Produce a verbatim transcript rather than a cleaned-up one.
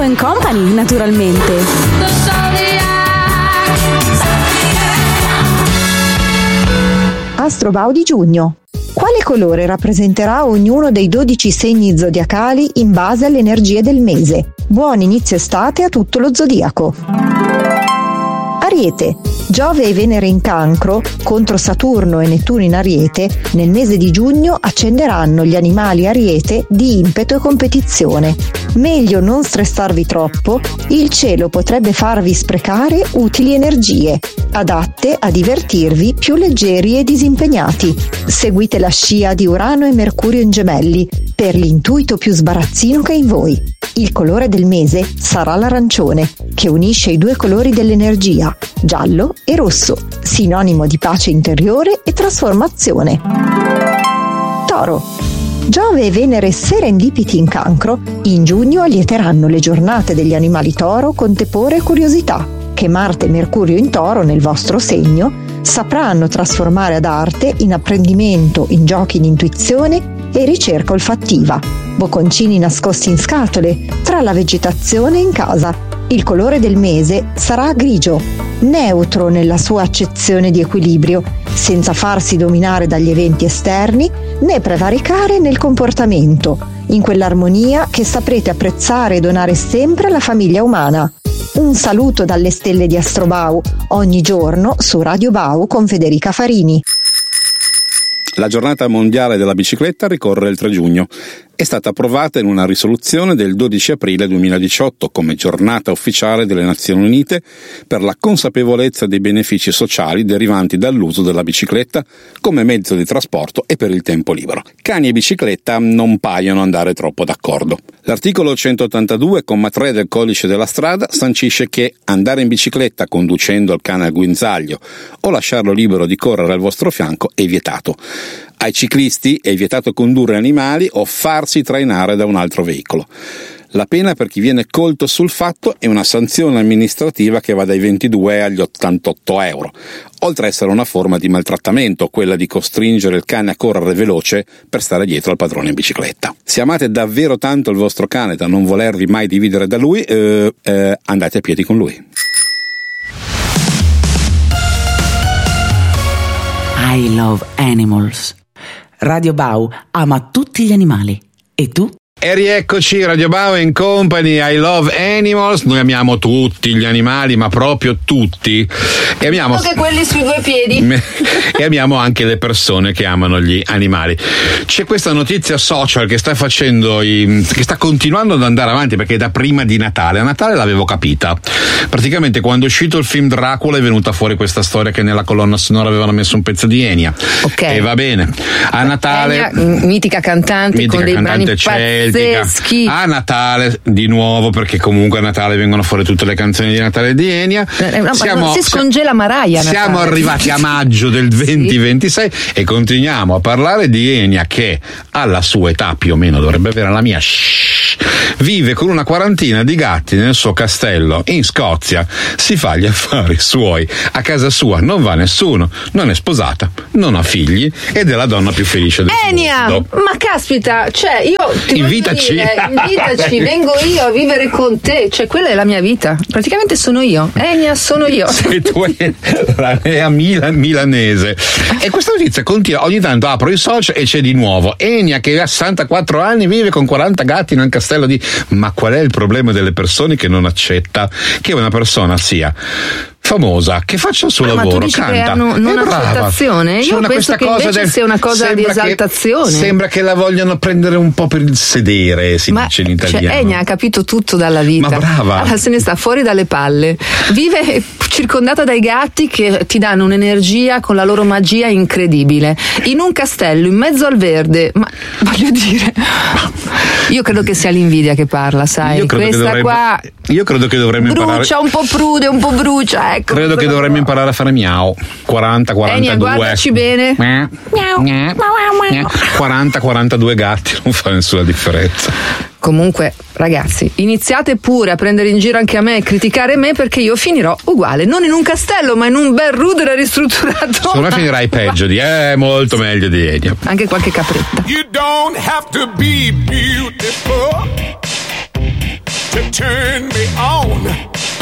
and Company, naturalmente. Astrobao di giugno. Quale colore rappresenterà ognuno dei dodici segni zodiacali in base alle energie del mese? Buon inizio estate a tutto lo zodiaco. Ariete. Giove e Venere in Cancro contro Saturno e Nettuno in Ariete nel mese di giugno accenderanno gli animali Ariete di impeto e competizione. Meglio non stressarvi troppo, il cielo potrebbe farvi sprecare utili energie, adatte a divertirvi più leggeri e disimpegnati. Seguite la scia di Urano e Mercurio in Gemelli per l'intuito più sbarazzino che in voi. Il colore del mese sarà l'arancione, che unisce i due colori dell'energia, giallo e rosso, sinonimo di pace interiore e trasformazione. Toro. Giove e Venere serendipiti in Cancro, in giugno allieteranno le giornate degli animali Toro con tepore e curiosità, che Marte e Mercurio in Toro nel vostro segno sapranno trasformare ad arte, in apprendimento, in giochi di intuizione e ricerca olfattiva. Bocconcini nascosti in scatole, tra la vegetazione e in casa. Il colore del mese sarà grigio, neutro nella sua accezione di equilibrio, senza farsi dominare dagli eventi esterni né prevaricare nel comportamento, in quell'armonia che saprete apprezzare e donare sempre alla famiglia umana. Un saluto dalle stelle di Astrobao, ogni giorno su Radio Bau con Federica Farini. La giornata mondiale della bicicletta ricorre il tre giugno. È stata approvata in una risoluzione del dodici aprile duemiladiciotto come giornata ufficiale delle Nazioni Unite per la consapevolezza dei benefici sociali derivanti dall'uso della bicicletta come mezzo di trasporto e per il tempo libero. Cani e bicicletta non paiono andare troppo d'accordo. L'articolo centottantadue, comma tre del Codice della strada sancisce che andare in bicicletta conducendo il cane al guinzaglio o lasciarlo libero di correre al vostro fianco è vietato. Ai ciclisti è vietato condurre animali o farsi trainare da un altro veicolo. La pena per chi viene colto sul fatto è una sanzione amministrativa che va dai ventidue agli ottantotto euro, oltre a essere una forma di maltrattamento, quella di costringere il cane a correre veloce per stare dietro al padrone in bicicletta. Se amate davvero tanto il vostro cane da non volervi mai dividere da lui, eh, eh, andate a piedi con lui. I love animals. Radio Bau ama tutti gli animali. E tu? E rieccoci, Radio Bau and Company, I love animals. Noi amiamo tutti gli animali, ma proprio tutti. E amiamo anche quelli sui due piedi. E amiamo anche le persone che amano gli animali. C'è questa notizia social che sta facendo i, che sta continuando ad andare avanti, perché da prima di Natale. A Natale l'avevo capita. Praticamente quando è uscito il film Dracula è venuta fuori questa storia che nella colonna sonora avevano messo un pezzo di Enya. Ok. E va bene. A Natale Enya, mitica cantante mitica con dei cantante brani celtica. pazzeschi. A Natale di nuovo, perché comunque a Natale vengono fuori tutte le canzoni di Natale di Enya. Eh, ma siamo, si scongela Mariah. Siamo Natale. arrivati a maggio del duemilaventisei sì. E continuiamo a parlare di Enya, che alla sua età più o meno dovrebbe avere la mia, shh, vive con una quarantina di gatti nel suo castello in Scozia, si fa gli affari suoi, a casa sua non va nessuno, non è sposata, non ha figli ed è la donna più felice del Enya, mondo. ma caspita, cioè io ti invitaci, dire, invitaci, vengo io a vivere con te, cioè quella è la mia vita, praticamente sono io, Enya sono io. Se tu hai la Rea Milan, milanese. E questa notizia continua, ogni tanto apro i social e c'è di nuovo Enya che ha sessantaquattro anni, vive con quaranta gatti nel castello di... Ma qual è il problema delle persone che non accetta che una persona sia famosa, che faccia il suo ah, lavoro, ma tu dici canta, che hanno non accettazione? Io una, penso che invece del, sia una cosa di esaltazione. Che, sembra che la vogliano prendere un po' per il sedere, si ma, dice in italiano. Cioè, Enya ha capito tutto dalla vita. Ma brava. Allora, se ne sta fuori dalle palle. Vive circondata dai gatti che ti danno un'energia con la loro magia incredibile. In un castello, in mezzo al verde. Ma voglio dire, io credo che sia l'invidia che parla, sai? Io credo Questa che dovremmo, qua io credo che dovremmo brucia, imparare. un po' prude, un po' brucia. Ecco, credo che dovremmo imparare a fare miau. quaranta quarantadue. Enya, guardaci bene. quaranta quarantadue gatti, non fa nessuna differenza. Comunque, ragazzi, iniziate pure a prendere in giro anche a me e criticare me, perché io finirò uguale, non in un castello, ma in un bel rudere ristrutturato. Secondo me finirai peggio di eh, molto meglio di Enya. Anche qualche capretta. You don't have to be beautiful to turn me on.